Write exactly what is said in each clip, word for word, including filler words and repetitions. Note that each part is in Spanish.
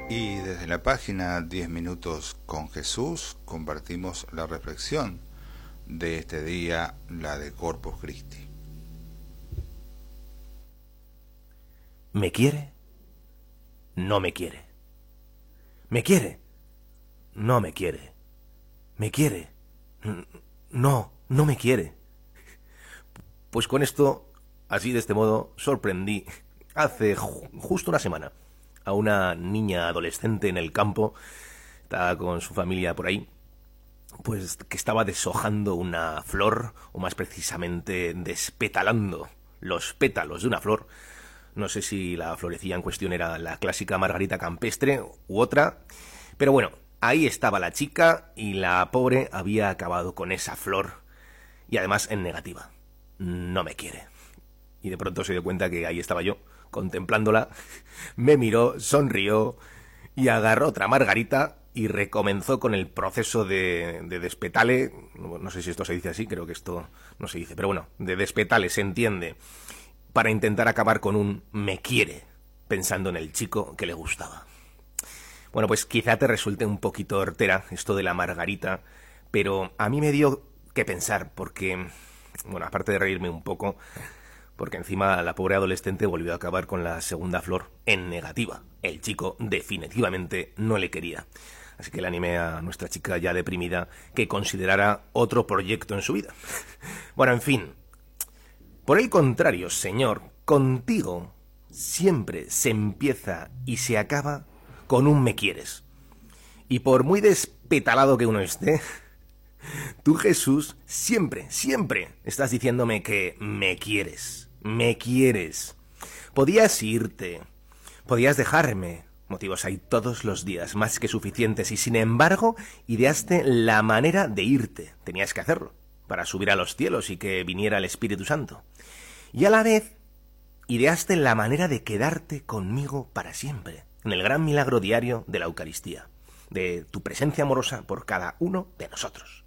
Y desde la página diez minutos con Jesús compartimos la reflexión de este día, la de Corpus Christi. ¿Me quiere? No me quiere. ¿Me quiere? No me quiere. ¿Me quiere? No, no me quiere. Pues con esto, así de este modo, sorprendí hace ju- justo una semana a una niña adolescente en el campo, estaba con su familia por ahí, pues que estaba deshojando una flor, o más precisamente despetalando los pétalos de una flor. No sé si la florecilla en cuestión era la clásica margarita campestre u otra, pero bueno, ahí estaba la chica y la pobre había acabado con esa flor, y además en negativa. No me quiere. Y de pronto se dio cuenta que ahí estaba yo, contemplándola, me miró, sonrió y agarró otra margarita y recomenzó con el proceso de, de despetale. No sé si esto se dice así, creo que esto no se dice, pero bueno, de despetale se entiende, para intentar acabar con un me quiere, pensando en el chico que le gustaba. Bueno, pues quizá te resulte un poquito hortera esto de la margarita, pero a mí me dio que pensar, porque, bueno, aparte de reírme un poco, porque encima la pobre adolescente volvió a acabar con la segunda flor en negativa. El chico definitivamente no le quería. Así que le animé a nuestra chica ya deprimida que considerara otro proyecto en su vida. Bueno, en fin. Por el contrario, Señor, contigo siempre se empieza y se acaba con un me quieres. Y por muy despetalado que uno esté, tú, Jesús, siempre, siempre estás diciéndome que me quieres. Me quieres. Podías irte, podías dejarme. Motivos hay todos los días, más que suficientes, y sin embargo, ideaste la manera de irte. Tenías que hacerlo, para subir a los cielos y que viniera el Espíritu Santo. Y a la vez, ideaste la manera de quedarte conmigo para siempre, en el gran milagro diario de la Eucaristía, de tu presencia amorosa por cada uno de nosotros.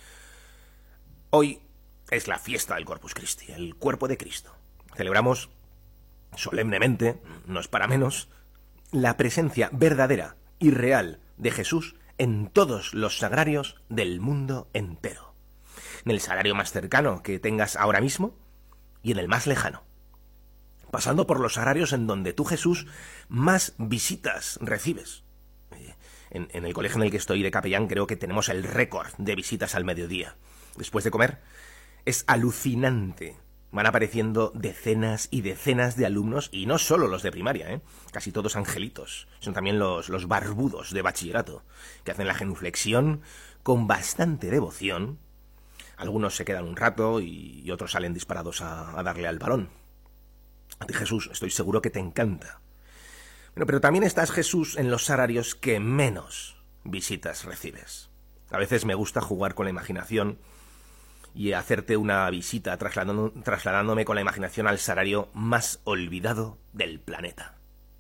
Hoy es la fiesta del Corpus Christi, el cuerpo de Cristo. Celebramos solemnemente, no es para menos, la presencia verdadera y real de Jesús en todos los sagrarios del mundo entero. En el sagrario más cercano que tengas ahora mismo y en el más lejano. Pasando por los sagrarios en donde tú, Jesús, más visitas recibes. En, en el colegio en el que estoy de capellán creo que tenemos el récord de visitas al mediodía. Después de comer, es alucinante. Van apareciendo decenas y decenas de alumnos, y no solo los de primaria, ¿eh? Casi todos angelitos. Son también los, los barbudos de bachillerato, que hacen la genuflexión con bastante devoción. Algunos se quedan un rato y, y otros salen disparados a, a darle al balón. A ti, Jesús, estoy seguro que te encanta. Bueno, pero también estás, Jesús, en los sararios que menos visitas recibes. A veces me gusta jugar con la imaginación y hacerte una visita trasladando, trasladándome con la imaginación al sarario más olvidado del planeta.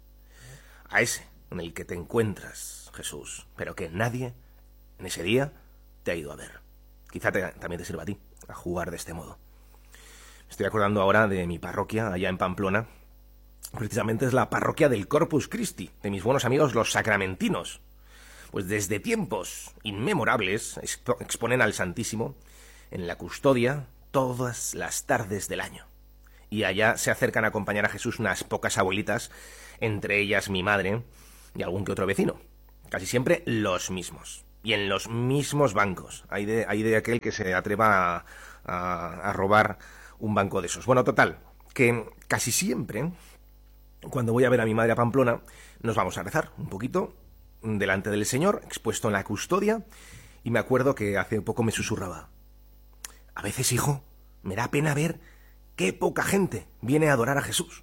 A ese en el que te encuentras, Jesús, pero que nadie en ese día te ha ido a ver. Quizá te, también te sirva a ti a jugar de este modo. Me estoy acordando ahora de mi parroquia allá en Pamplona. Precisamente es la parroquia del Corpus Christi, de mis buenos amigos los sacramentinos. Pues desde tiempos inmemorables expo- exponen al Santísimo en la custodia todas las tardes del año. Y allá se acercan a acompañar a Jesús unas pocas abuelitas, entre ellas mi madre y algún que otro vecino. Casi siempre los mismos. Y en los mismos bancos. Hay de, hay de aquel que se atreva a, a, a robar un banco de esos. Bueno, total, que casi siempre, cuando voy a ver a mi madre a Pamplona, nos vamos a rezar un poquito delante del Señor, expuesto en la custodia, y me acuerdo que hace poco me susurraba: a veces, hijo, me da pena ver qué poca gente viene a adorar a Jesús.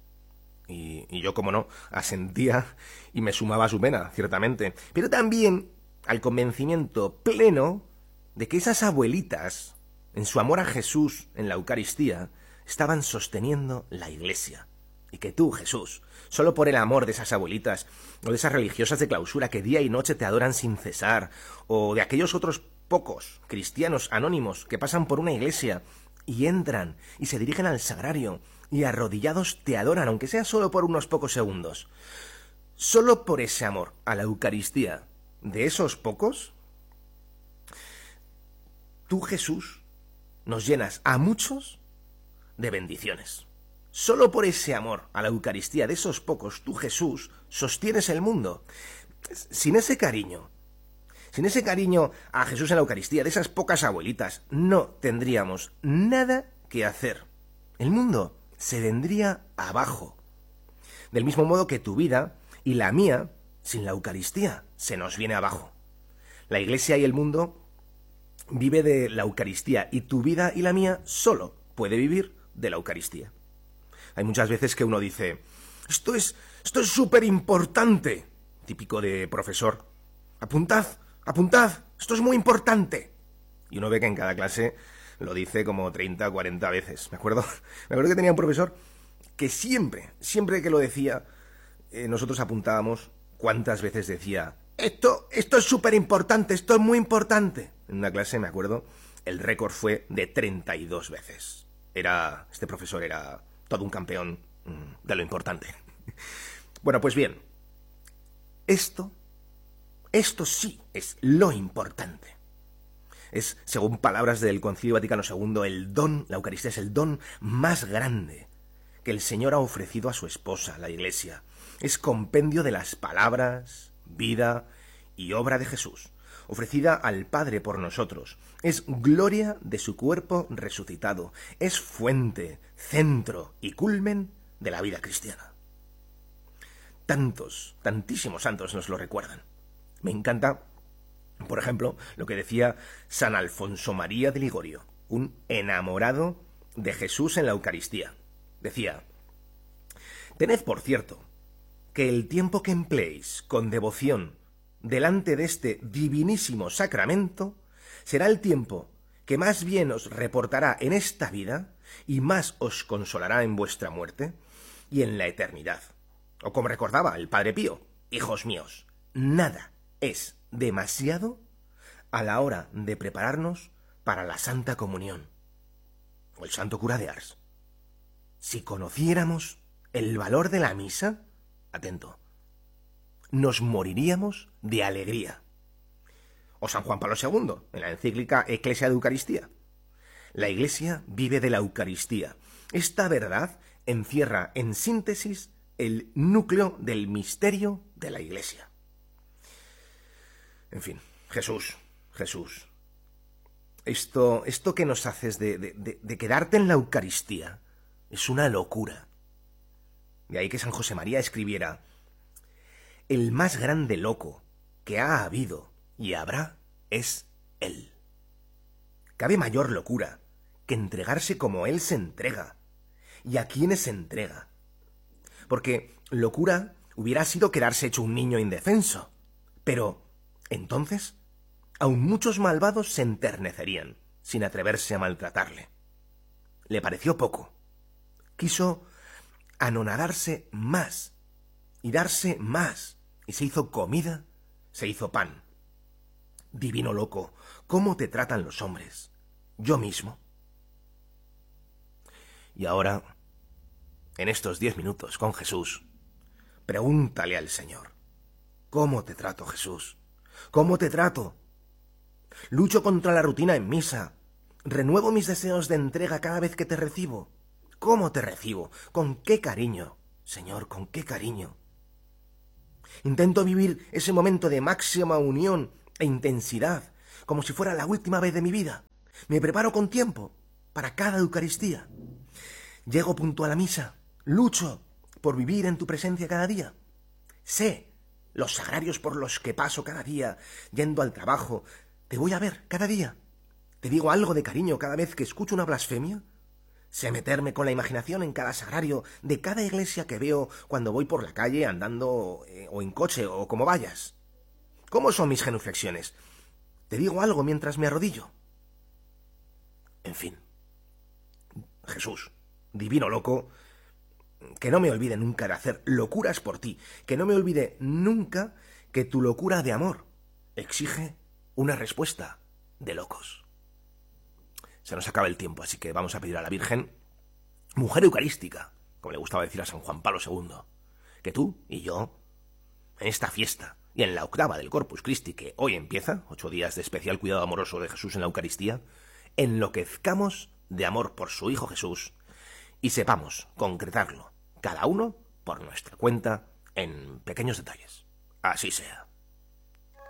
Y, y yo, como no, asentía y me sumaba a su pena, ciertamente. Pero también al convencimiento pleno de que esas abuelitas, en su amor a Jesús en la Eucaristía, estaban sosteniendo la Iglesia. Y que tú, Jesús, solo por el amor de esas abuelitas, o de esas religiosas de clausura que día y noche te adoran sin cesar, o de aquellos otros pocos cristianos anónimos que pasan por una iglesia y entran y se dirigen al sagrario y arrodillados te adoran, aunque sea solo por unos pocos segundos. solo por ese amor a la Eucaristía de esos pocos, tú, Jesús, nos llenas a muchos de bendiciones. Solo por ese amor a la Eucaristía de esos pocos, tú, Jesús, sostienes el mundo. Sin ese cariño, sin ese cariño a Jesús en la Eucaristía de esas pocas abuelitas, no tendríamos nada que hacer. El mundo se vendría abajo. Del mismo modo que tu vida y la mía, sin la Eucaristía, se nos viene abajo. La Iglesia y el mundo vive de la Eucaristía y tu vida y la mía solo puede vivir de la Eucaristía. Hay muchas veces que uno dice, esto es esto es súper importante, típico de profesor. Apuntad, apuntad, esto es muy importante. Y uno ve que en cada clase lo dice como treinta, cuarenta veces. Me acuerdo, me acuerdo que tenía un profesor que siempre, siempre que lo decía, eh, nosotros apuntábamos cuántas veces decía, esto, esto es súper importante, esto es muy importante. En una clase, me acuerdo, el récord fue de treinta y dos veces. Era, este profesor era todo un campeón mmm, de lo importante. Bueno, pues bien, esto, esto sí es lo importante. Es, según palabras del Concilio Vaticano segundo, el don, la Eucaristía es el don más grande que el Señor ha ofrecido a su esposa, la Iglesia. Es compendio de las palabras, vida y obra de Jesús, ofrecida al Padre por nosotros. Es gloria de su cuerpo resucitado. Es fuente, centro y culmen de la vida cristiana. Tantos, tantísimos santos nos lo recuerdan. Me encanta, por ejemplo, lo que decía San Alfonso María de Ligorio, un enamorado de Jesús en la Eucaristía. Decía, tened por cierto que el tiempo que empleéis con devoción delante de este divinísimo sacramento será el tiempo que más bien os reportará en esta vida y más os consolará en vuestra muerte y en la eternidad. O como recordaba el Padre Pío, hijos míos, nada es demasiado a la hora de prepararnos para la Santa Comunión. O el Santo Cura de Ars. Si conociéramos el valor de la misa, atento, nos moriríamos de alegría. O San Juan Pablo segundo, en la encíclica Ecclesia de Eucaristía. La Iglesia vive de la Eucaristía. Esta verdad encierra en síntesis el núcleo del misterio de la Iglesia. En fin, Jesús, Jesús. Esto, esto que nos haces de, de, de, de quedarte en la Eucaristía es una locura. De ahí que San José María escribiera, el más grande loco que ha habido y habrá es Él. Cabe mayor locura que entregarse como Él se entrega y a quienes se entrega. Porque locura hubiera sido quedarse hecho un niño indefenso. Pero, entonces, aún muchos malvados se enternecerían sin atreverse a maltratarle. Le pareció poco. Quiso anonadarse más y darse más, y se hizo comida, se hizo pan. Divino loco, ¿cómo te tratan los hombres? Yo mismo. Y ahora, en estos diez minutos con Jesús, pregúntale al Señor, ¿cómo te trato, Jesús? ¿Cómo te trato? Lucho contra la rutina en misa, renuevo mis deseos de entrega cada vez que te recibo. ¿Cómo te recibo? ¿Con qué cariño? Señor, ¿con qué cariño? Intento vivir ese momento de máxima unión e intensidad, como si fuera la última vez de mi vida. Me preparo con tiempo para cada Eucaristía. Llego puntual a la misa, lucho por vivir en tu presencia cada día. Sé los sagrarios por los que paso cada día, yendo al trabajo. Te voy a ver cada día. Te digo algo de cariño cada vez que escucho una blasfemia. Sé meterme con la imaginación en cada sagrario de cada iglesia que veo cuando voy por la calle andando eh, o en coche o como vayas. ¿Cómo son mis genuflexiones? Te digo algo mientras me arrodillo. En fin, Jesús, divino loco, que no me olvide nunca de hacer locuras por ti, que no me olvide nunca que tu locura de amor exige una respuesta de locos. Se nos acaba el tiempo, así que vamos a pedir a la Virgen, mujer eucarística, como le gustaba decir a San Juan Pablo segundo, que tú y yo en esta fiesta y en la octava del Corpus Christi que hoy empieza, ocho días de especial cuidado amoroso de Jesús en la Eucaristía, enloquezcamos de amor por su Hijo Jesús y sepamos concretarlo, cada uno por nuestra cuenta, en pequeños detalles. Así sea.